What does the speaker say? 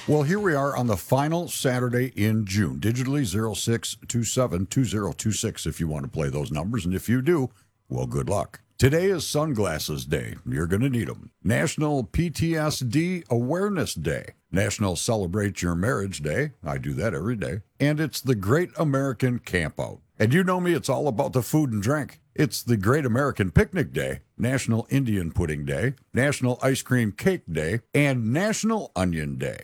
Well, here we are on the final Saturday in June. Digitally 06272026 if you want to play those numbers. And if you do, well, good luck. Today is Sunglasses Day. You're going to need them. National PTSD Awareness Day. National Celebrate Your Marriage Day. I do that every day. And it's the Great American Campout. And you know me, it's all about the food and drink. It's the Great American Picnic Day, National Indian Pudding Day, National Ice Cream Cake Day, and National Onion Day.